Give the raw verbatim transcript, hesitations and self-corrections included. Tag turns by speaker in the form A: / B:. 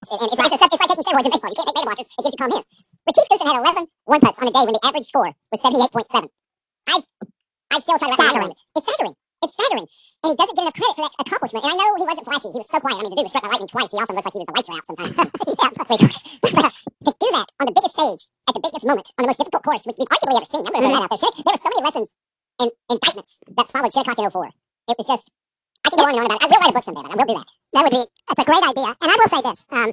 A: And it's, it's, it's, it's like taking steroids in baseball. You can't take beta blockers. It gives you calm hands. Retief Goosen had eleven one-putts on a day when the average score was seventy-eight point seven. I've, I've still tried to wrap my arm around it. It's staggering. It's staggering. And he doesn't get enough credit for that accomplishment. And I know he wasn't flashy. He was so quiet. I mean, the dude was struck by lightning twice. He often looked like he was the lights were out sometimes. yeah, but, but to do that on the biggest stage, at the biggest moment, on the most difficult course we, we've arguably ever seen. I'm going to put that out there. There were so many lessons and indictments that followed Shinnecock in oh four. It was just, I can go on and on about it. I will write a book someday, but I will do that. That would be, that's a great idea. And I will say this. Um,